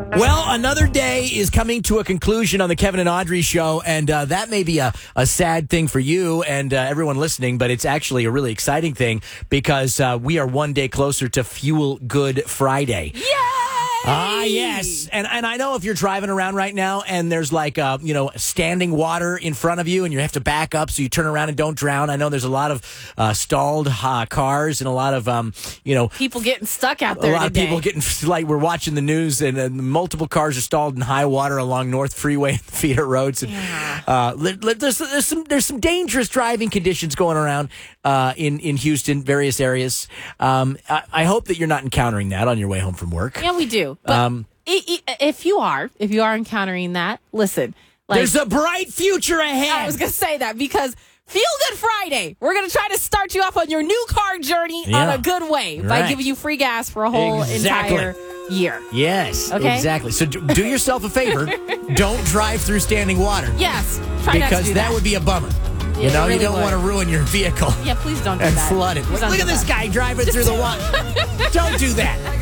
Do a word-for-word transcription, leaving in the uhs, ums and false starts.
Well, another day is coming to a conclusion on the Kevin and Audrey show, and uh, that may be a, a sad thing for you and uh, everyone listening, but it's actually a really exciting thing because uh, we are one day closer to Fuel Good Friday. Yay! Ah, yes. And and I know if you're driving around right now and there's like, uh, you know, standing water in front of you and you have to back up so you turn around and don't drown. I know there's a lot of uh, stalled uh, cars and a lot of, um, you know. People getting stuck out there A lot today. of people getting, like, we're watching the news and uh, multiple cars are stalled in high water along North Freeway and feeder roads. And, Yeah. uh, there's, there's, some, there's some dangerous driving conditions going around uh, in, in Houston, various areas. Um, I, I hope that you're not encountering that on your way home from work. Yeah, we do. But Um, i- i- if you are, if you are encountering that, listen. Like, There's a bright future ahead. I was going to say that because Feel Good Friday, we're going to try to start you off on your new car journey Yeah. on a good way by Right. giving you free gas for a whole Exactly. entire year. Yes, Okay. exactly. So do, do yourself a favor. Don't drive through standing water. Yes. Try not to Because do that that would be a bummer. Yeah, You know, it really you don't would. want to ruin your vehicle Yeah, please don't do and that. flood it. Please Look don't at do this that. guy driving through the water. Don't do that.